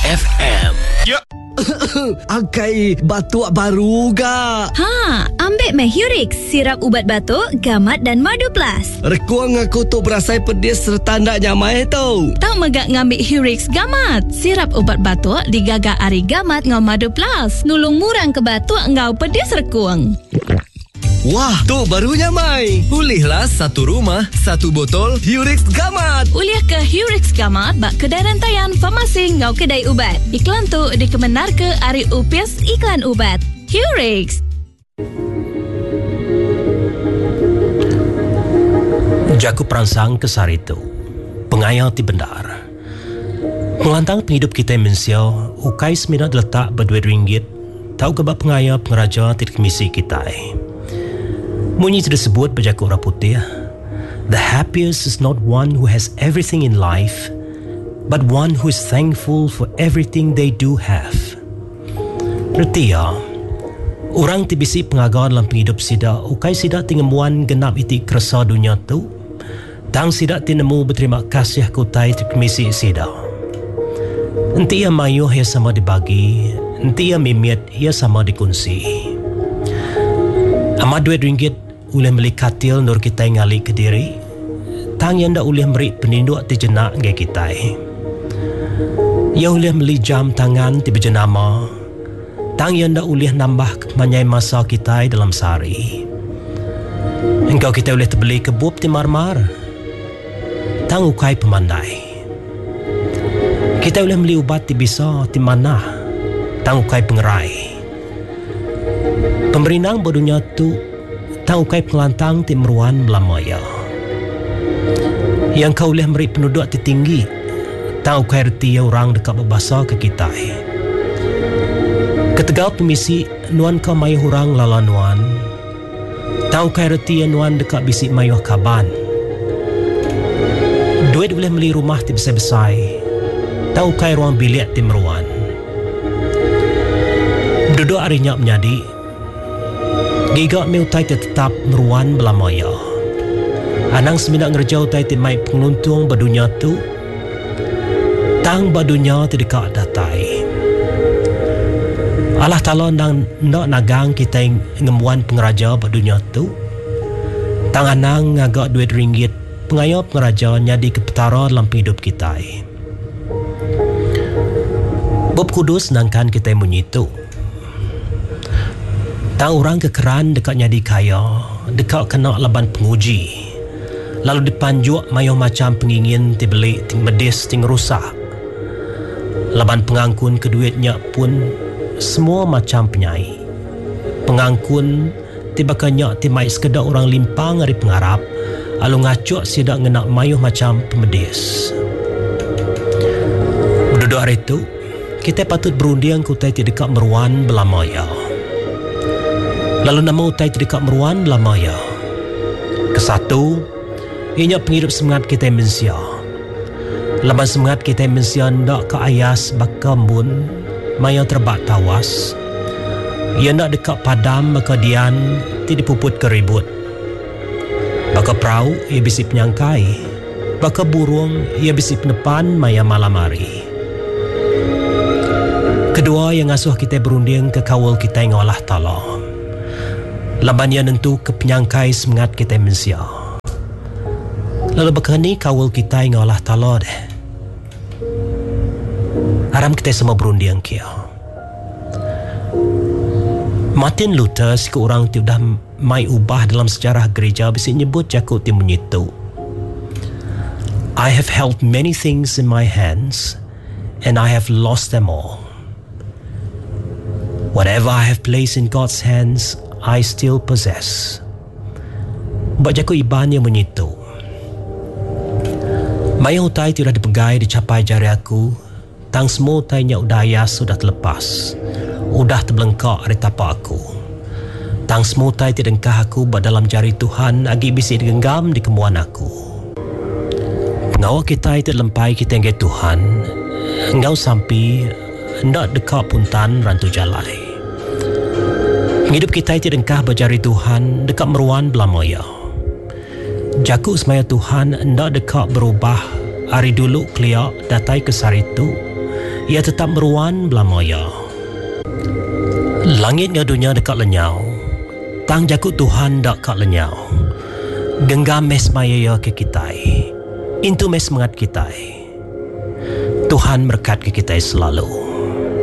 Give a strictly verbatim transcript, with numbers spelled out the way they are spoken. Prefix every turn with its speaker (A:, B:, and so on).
A: F M.
B: Ya.
C: Angkai batuk baru ga?
D: Ha, ambil meh Hurix, sirap ubat batuk, gamat dan madu plus.
C: Rekuang aku tu berasai pedis serta ndak nyamai tau.
D: Tak megak ngambil Hurix gamat. Sirap ubat batuk digagak ari gamat ngau madu plus. Nulung murang ke batuk ngau pedis rekuang.
C: Wah, tu barunya Mai. Pulihlah satu rumah, satu botol Hurix Gamat.
D: Uliah ke Hurix Gamat bak kedai rantaian farmasi ngau kedai ubat. Iklan tu dikemenar ke Ari Upis Iklan Ubat. Hurix.
A: Jaku perangsang ke Saritu. Pengayal ti bendar. Pengelantang penghidup kita mensiau, ukai semina diletak berduit ringgit. Tahu kebab pengayal pengeraja ti kemisi kita. Munyi tersebut berjaku orang putih. The happiest is not one who has everything in life, but one who is thankful for everything they do have. Reti ya, orang tibisi pengagar dalam penghidup sida, ukai sida tingemuan genap iti kerasa dunia tu, tang sida tinemu berterima kasih kutai terkemisi sida. Enti ia mayuh ia sama dibagi, enti ia mimiat ia sama dikunci. Amat duit ringgit uleh beli katil nur kita ngali ke diri, tang yang dah uleh beri peninduk ti jenak ngai kita. Ia uleh beli jam tangan ti berjenama, tang yang dah uleh nambah manyai masa kita dalam sehari. Engkau kita uleh terbeli kebub ti marmar, tang ukai pemandai. Kita uleh beli ubat ti bisa ti manah, tang ukai pengerai. Pemberinang berdunia tu tang ukai pengelantang ti meruan melamaya. Yang kau boleh beri penduduk ti tinggi, tang ukai reti orang dekat berbahasa ke kita. Ketegal pemisi nuan kau mayuh orang lala nuan, tang ukai reti nuan dekat bisik mayuh kaban. Duit boleh beli rumah ti besar-besar, tang ukai ruang bilik ti meruan. Penduduk arinya menjadi gigak meu tai tetap meruan belamaya. Anang seminat ngerjau tai timai penguntung badunya tu, tang badunya tidak datai. Allah Ta'ala nang nak nagang kita ngemuan pengeraja badunya tu, tang anang ngagak duit ringgit pengayap pengeraja nyadi kepetara dalam hidup kita. Bob kudus nangkan kita menyitu. Tang orang kekeran dekat nyadi kaya, dekat kena laban penguji. Lalu dipanjuk mayuh macam pengingin ti beli, ting medis, ting rusak. Laban pengangkun ke duitnya pun semua macam penyai. Pengangkun tiba kanya ti mai sekedar orang limpang dari pengarap, lalu ngacuk sidak ngenak mayuh macam pemedis. Berduduk hari itu, kita patut berunding kutai ti dekat meruan belamaya. Lalu nama utai dekat meruan lamaya. Kesatu, ianya penghidup semangat kita mensia. Laban semangat kita mensia ndak ke ayas baka mun maya terbak tawas. Ia nak dekat padam baka dian ti dipuput keribut. Baka perahu ia bisi penyangkai. Baka burung ia bisi penepan maya malam hari. Kedua yang asuh kita berunding ke kawal kita yang Allah Ta'ala. Laban yang nentu ke penyangkai semangat kita mensia. Lalu berkini kawal kita yang Allah Ta'ala deh. Aram kita semua berunding kia. Martin Luther si orang tu dah mai ubah dalam sejarah gereja bisi nyebut jakut ti menyitu. I have held many things in my hands and I have lost them all. Whatever I have placed in God's hands, I still possess. Bajaku ibannya menyitu. Maya utai tidak dipegai dicapai jari aku. Tang semua utainya udaya sudah terlepas. Udah terbelengkak dari tapak aku. Tang semua utai tidak engkah aku dalam jari Tuhan agi bisi digenggam di kemuan aku. Pengawal kita itu lempai kita enggai Tuhan. Engkau sampai hendak dekat puntan rantu jalai. Hidup kita itu dengkah berjari Tuhan dekat meruan belamaya. Jaku semaya Tuhan hendak dekat berubah hari dulu keliak datai ke saritu. ia tetap meruan belamaya. Langit ngadunya dekat lenyau, tang jakut Tuhan dak kat lenyau. Genggam mes maya ke kitai, intu mes mengat kitai. Tuhan berkat ke kitai selalu.